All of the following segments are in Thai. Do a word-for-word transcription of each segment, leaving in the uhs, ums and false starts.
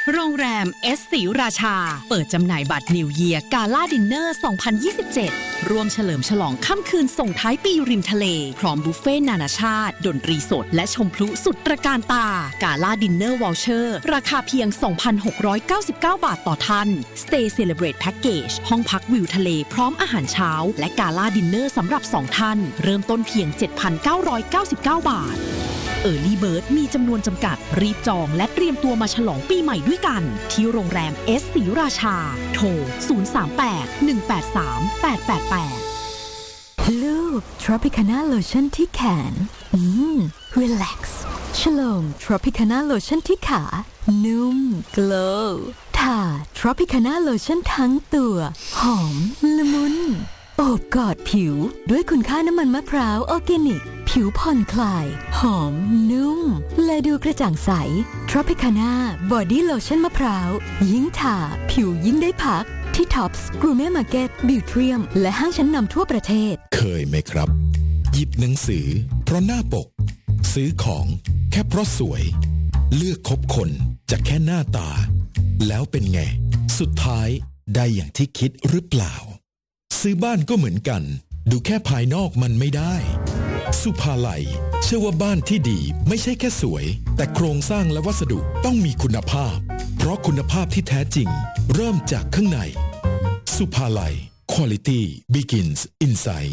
โรงแรมเอสศรีราชาเปิดจำหน่ายบัตรนิวเยียร์กาล่าดินเนอร์ สองพันยี่สิบเจ็ด รวมเฉลิมฉลองค่ำคืนส่งท้ายปีริมทะเลพร้อมบุฟเฟ่ต์นานาชาติดนตรีสดและชมพลุสุดตระการตากาล่าดินเนอร์วอลเชอร์ราคาเพียง สองพันหกร้อยเก้าสิบเก้า บาทต่อท่าน Stay Celebrate Package ห้องพักวิวทะเลพร้อมอาหารเช้าและกาล่าดินเนอร์สำหรับสองท่านเริ่มต้นเพียง เจ็ดพันเก้าร้อยเก้าสิบเก้า บาทEarly Bird มีจำนวนจำกัดรีบจองและเตรียมตัวมาฉลองปีใหม่ด้วยกันที่โรงแรมเอสศรีราชาโทร ศูนย์ สาม แปด หนึ่ง แปด สาม แปด แปด แปดลูบ Tropicana Lotion ที่แขนอืม Relax ฉลอง Tropicana Lotion ที่ขานุ่ม Glow ทา Tropicana Lotion ทั้งตัวหอมละมุนโอบกอดผิวด้วยคุณค่าน้ำมันมะพร้าวออร์แกนิกผิวผ่อนคลายหอมนุ่มและดูกระจ่างใส Tropicana Body Lotion มะพร้าวยิ่งทาผิวยิ่งได้พักที่ Tops Gourmet Market Beautrium และห้างชั้นนำทั่วประเทศเคยไหมครับหยิบหนังสือเพราะหน้าปกซื้อของแค่เพราะสวยเลือกคบคนจากแค่หน้าตาแล้วเป็นไงสุดท้ายได้อย่างที่คิดหรือเปล่าซื้อบ้านก็เหมือนกันดูแค่ภายนอกมันไม่ได้สุภาลัยเชื่อว่าบ้านที่ดีไม่ใช่แค่สวยแต่โครงสร้างและวัสดุต้องมีคุณภาพเพราะคุณภาพที่แท้จริงเริ่มจากข้างในสุภาลัย Quality begins inside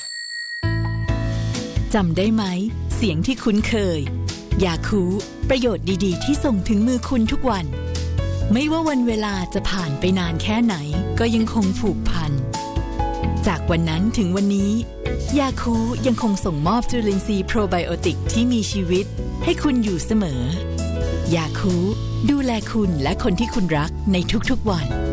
จำได้ไหมเสียงที่คุ้นเคยยาคูประโยชน์ดีๆที่ส่งถึงมือคุณทุกวันไม่ว่าวันเวลาจะผ่านไปนานแค่ไหนก็ยังคงผูกพันจากวันนั้นถึงวันนี้ยาคูยังคงส่งมอบจุลินทรีย์โปรไบโอติกที่มีชีวิตให้คุณอยู่เสมอยาคูดูแลคุณและคนที่คุณรักในทุกๆวัน